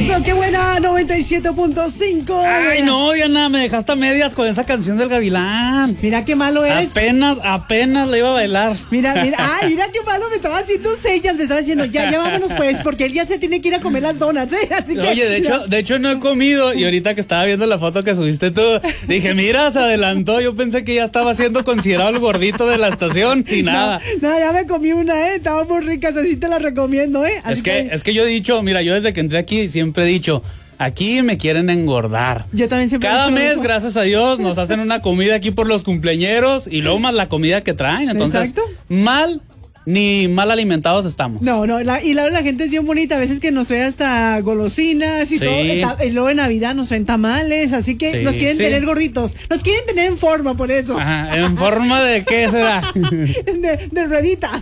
No, qué buena, 97.5. Ay, no, Diana, me dejaste a medias con esa canción del Gavilán. Mira qué malo es. Apenas la iba a bailar. Mira qué malo me estaba haciendo señas, me estaba diciendo, ya vámonos pues, porque él ya se tiene que ir a comer las donas, Así que, oye, de hecho no he comido, y ahorita que estaba viendo la foto que subiste tú, dije, mira, se adelantó, yo pensé que ya estaba siendo considerado el gordito de la estación, y nada. No, ya me comí una, estaba muy rica, así te la recomiendo, Así es que yo he dicho, mira, yo desde que entré aquí siempre he dicho, aquí me quieren engordar. Yo también siempre cada mes, gracias a Dios, nos hacen una comida aquí por los cumpleañeros y luego más la comida que traen. Entonces, exacto. Ni mal alimentados estamos. No, y la gente es bien bonita, a veces que nos trae hasta golosinas y sí. todo, y luego en Navidad nos traen tamales, así que nos quieren tener gorditos, nos quieren tener en forma por eso. Ajá, ¿en forma de qué será? de ruedita.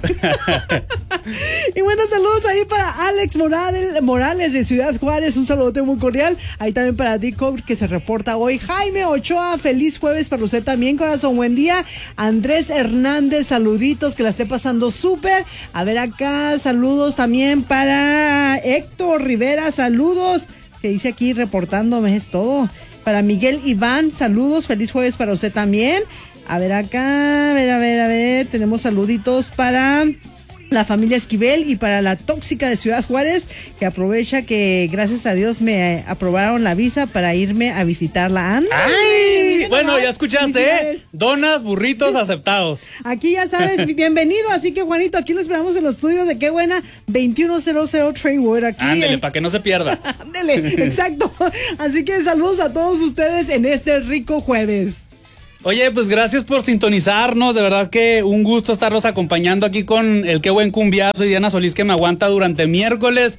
Y bueno, saludos ahí para Alex Morales de Ciudad Juárez, un saludote muy cordial, ahí también para Dick Cobb que se reporta hoy, Jaime Ochoa, feliz jueves para usted también, corazón, buen día, Andrés Hernández, saluditos, que la esté pasando súper. A ver acá, saludos también para Héctor Rivera, saludos, que dice aquí reportándome es todo. Para Miguel Iván, saludos, feliz jueves para usted también. A ver acá, a ver, tenemos saluditos para la familia Esquivel y para la tóxica de Ciudad Juárez, que aprovecha que gracias a Dios me aprobaron la visa para irme a visitarla. ¡Ay! Bueno, ya escuchaste, donas, burritos aceptados. Aquí ya sabes, bienvenido, así que Juanito, aquí lo esperamos en los estudios de Qué Buena, 2100 Traywood, aquí. Ándele, para que no se pierda. Ándele, exacto. Así que saludos a todos ustedes en este rico jueves. Oye, pues gracias por sintonizarnos, de verdad que un gusto estarlos acompañando aquí con el Qué Buen Cumbiazo y Diana Solís, que me aguanta durante miércoles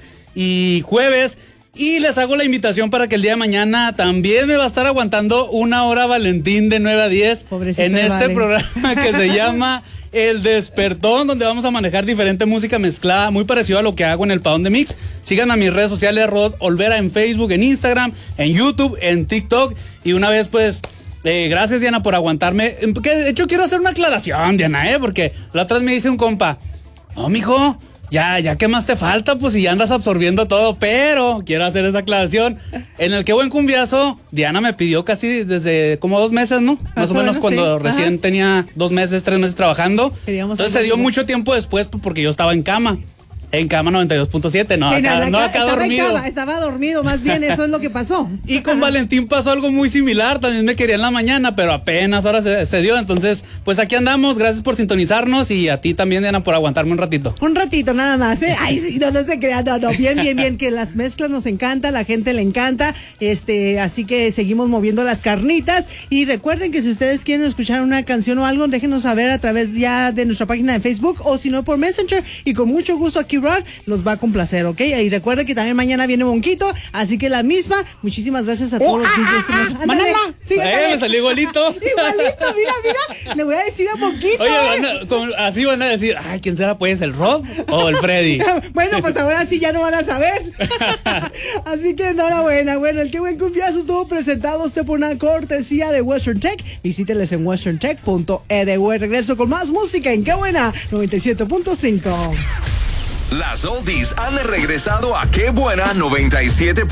y jueves, y les hago la invitación para que el día de mañana también me va a estar aguantando una hora Valentín de 9 a 10 pobrecito en este vale. programa que se llama El Despertón, donde vamos a manejar diferente música mezclada, muy parecido a lo que hago en el Padón de Mix. Síganme a mis redes sociales, Rod Olvera, en Facebook, en Instagram, en YouTube, en TikTok, y una vez pues... gracias, Diana, por aguantarme. Que de hecho quiero hacer una aclaración, Diana, porque la otra vez me dice un compa, no, mijo, ya qué más te falta, pues si ya andas absorbiendo todo, pero quiero hacer esa aclaración. En el Qué Buen Cumbiazo, Diana me pidió casi desde como 2 meses, ¿no? Más o menos cuando sí. recién tenía 2 meses, 3 meses trabajando. Entonces se dio mucho tiempo después porque yo estaba en cama. En cama 92.7, no, sí, acá dormido. Estaba dormido, más bien, eso es lo que pasó. Y con Valentín pasó algo muy similar, también me quería en la mañana, pero apenas ahora se dio, entonces, pues aquí andamos, gracias por sintonizarnos, y a ti también, Diana, por aguantarme un ratito. Un ratito nada más, Ay, sí, no se crean, no, bien, que las mezclas nos encanta, la gente le encanta, así que seguimos moviendo las carnitas, y recuerden que si ustedes quieren escuchar una canción o algo, déjenos saber a través ya de nuestra página de Facebook, o si no por Messenger, y con mucho gusto aquí Rod los va a complacer, ¿ok? Y recuerden que también mañana viene Bonquito, así que la misma, muchísimas gracias a todos los DJs. Sí, me salió igualito. Mira, le voy a decir a Bonquito. Oye, así van a decir, ay, ¿quién será pues, el Rod o el Freddy? Bueno, pues ahora sí ya no van a saber. Así que enhorabuena. Bueno, el Qué Buen Cumbiazo estuvo presentado por una cortesía de Western Tech. Visíteles en westerntech.edu. Regreso con más música en Qué Buena 97.5. Las oldies han regresado a Qué Buena 97.